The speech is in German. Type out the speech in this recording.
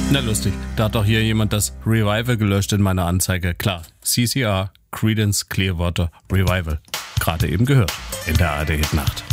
Na lustig, da hat doch hier jemand das Revival gelöscht in meiner Anzeige. Klar, CCR, Creedence Clearwater Revival. Gerade eben gehört in der ARD Hit Nacht.